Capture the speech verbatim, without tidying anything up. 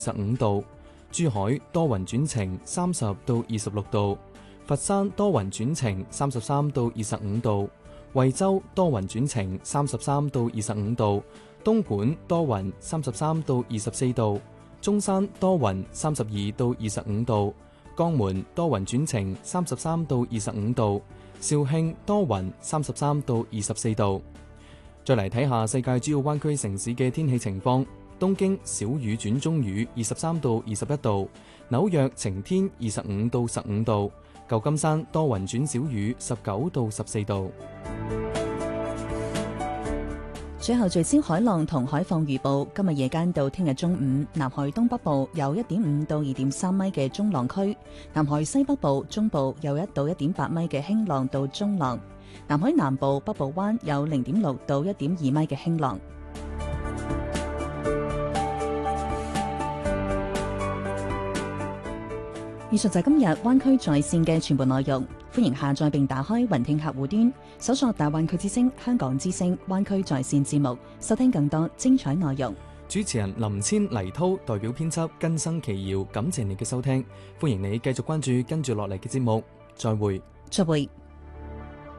十五度，珠海多雲轉晴，三十到二十六度，佛山多雲轉晴，三十三到二十五度，惠州多雲轉晴，三十三到二十五度，東莞多雲，三十三到二十四度，中山多雲，三十二到二十五度，江門多雲轉晴，三十三到二十五度，肇慶多雲，三十三到二十四度。再嚟睇下世界主要灣區城市嘅天氣情況。東京小雨轉中雨，二十三到二十一度；紐約晴天，二十五到十五度；舊金山多雲轉小雨，十九到十四度。 最後聚焦海浪同海況預報，今日夜間到聽日中午，南海東北部有一點五到二點三米嘅中浪區，南海西北部、中部有一到一點八米嘅輕浪到中浪，南海南部、北部灣有零點六到一點二米嘅輕浪。以上就係今日灣區在線嘅全部內容，歡迎下載並打開雲聽客戶端，搜索大灣區之聲、香港之聲、灣區在線節目，收聽更多精彩內容。 主持人林千、黎濤代表編輯根生奇瑤，感謝你嘅收聽，歡迎你繼續關注跟住落嚟嘅節目，再會。 再會。